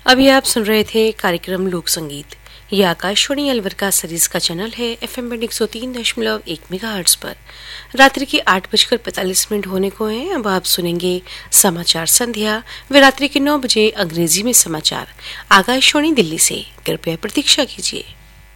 अभी आप सुन रहे थे कार्यक्रम लोक संगीत। ये आकाशवाणी अलवर का सरीज का चैनल है FM बैंड 103.1 मेगाहर्ट्ज पर। रात्रि के 8:45 होने को हैं। अब आप सुनेंगे समाचार संध्या व रात्रि के 9 बजे अंग्रेजी में समाचार आकाशवाणी दिल्ली से। कृपया प्रतीक्षा कीजिए।